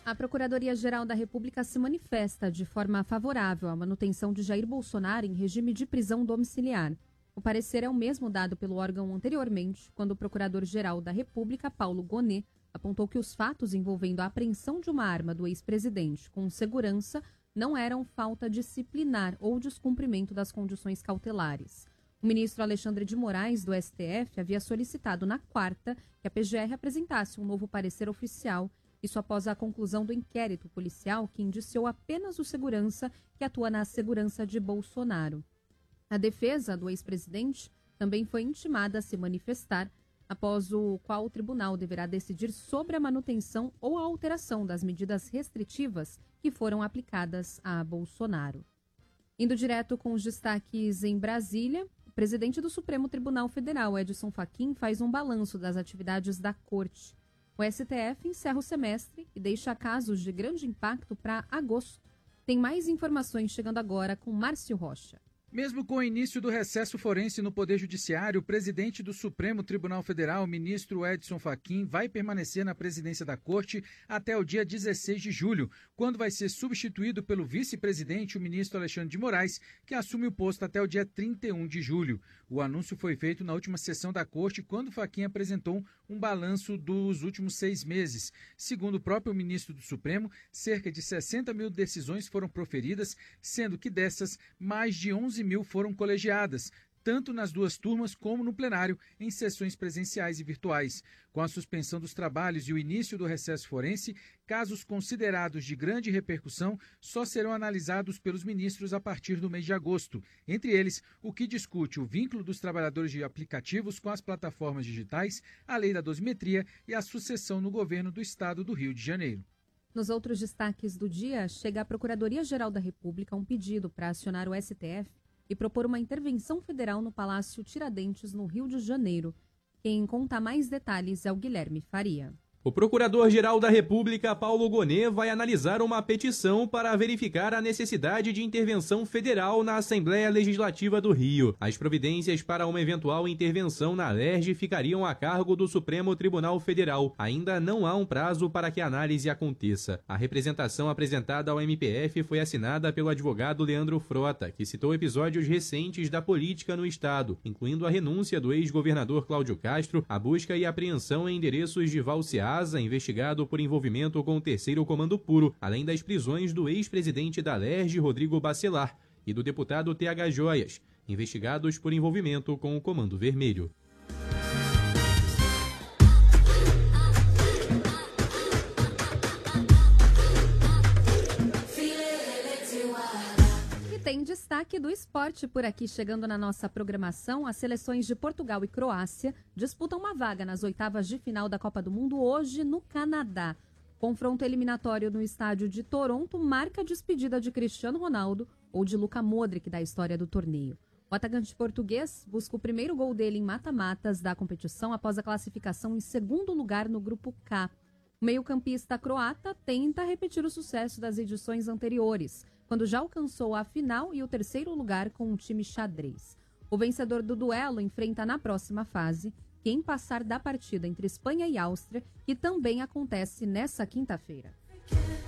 A Procuradoria-Geral da República se manifesta de forma favorável à manutenção de Jair Bolsonaro em regime de prisão domiciliar. O parecer é o mesmo dado pelo órgão anteriormente, quando o Procurador-Geral da República, Paulo Gonet, apontou que os fatos envolvendo a apreensão de uma arma do ex-presidente com segurança não eram falta disciplinar ou descumprimento das condições cautelares. O ministro Alexandre de Moraes, do STF, havia solicitado na quarta que a PGR apresentasse um novo parecer oficial, isso após a conclusão do inquérito policial que indiciou apenas o segurança que atua na segurança de Bolsonaro. A defesa do ex-presidente também foi intimada a se manifestar, após o qual o tribunal deverá decidir sobre a manutenção ou a alteração das medidas restritivas que foram aplicadas a Bolsonaro. Indo direto com os destaques em Brasília, o presidente do Supremo Tribunal Federal, Edson Fachin, faz um balanço das atividades da Corte. O STF encerra o semestre e deixa casos de grande impacto para agosto. Tem mais informações chegando agora com Márcio Rocha. Mesmo com o início do recesso forense no Poder Judiciário, o presidente do Supremo Tribunal Federal, ministro Edson Fachin, vai permanecer na presidência da Corte até o dia 16 de julho, quando vai ser substituído pelo vice-presidente, o ministro Alexandre de Moraes, que assume o posto até o dia 31 de julho. O anúncio foi feito na última sessão da Corte, quando Fachin apresentou um balanço dos últimos 6 meses. Segundo o próprio ministro do Supremo, cerca de 60 mil decisões foram proferidas, sendo que dessas, mais de 11 mil foram colegiadas, tanto nas duas turmas como no plenário, em sessões presenciais e virtuais. Com a suspensão dos trabalhos e o início do recesso forense, casos considerados de grande repercussão só serão analisados pelos ministros a partir do mês de agosto. Entre eles, o que discute o vínculo dos trabalhadores de aplicativos com as plataformas digitais, a lei da dosimetria e a sucessão no governo do estado do Rio de Janeiro. Nos outros destaques do dia, chega à Procuradoria-Geral da República um pedido para acionar o STF e propor uma intervenção federal no Palácio Tiradentes, no Rio de Janeiro. Quem conta mais detalhes é o Guilherme Faria. O Procurador-Geral da República, Paulo Gonet, vai analisar uma petição para verificar a necessidade de intervenção federal na Assembleia Legislativa do Rio. As providências para uma eventual intervenção na LERJ ficariam a cargo do Supremo Tribunal Federal. Ainda não há um prazo para que a análise aconteça. A representação apresentada ao MPF foi assinada pelo advogado Leandro Frota, que citou episódios recentes da política no Estado, incluindo a renúncia do ex-governador Cláudio Castro, a busca e apreensão em endereços de Valciá, investigado por envolvimento com o Terceiro Comando Puro, além das prisões do ex-presidente da LERJ, Rodrigo Bacelar, e do deputado TH Joias, investigados por envolvimento com o Comando Vermelho. Tem destaque do esporte por aqui, chegando na nossa programação. As seleções de Portugal e Croácia disputam uma vaga nas oitavas de final da Copa do Mundo hoje no Canadá. Confronto eliminatório no estádio de Toronto marca a despedida de Cristiano Ronaldo ou de Luka Modric da história do torneio. O atacante português busca o primeiro gol dele em mata-matas da competição após a classificação em segundo lugar no grupo K. O meio-campista croata tenta repetir o sucesso das edições anteriores, quando já alcançou a final e o terceiro lugar com um time xadrez. O vencedor do duelo enfrenta na próxima fase quem passar da partida entre Espanha e Áustria, que também acontece nessa quinta-feira.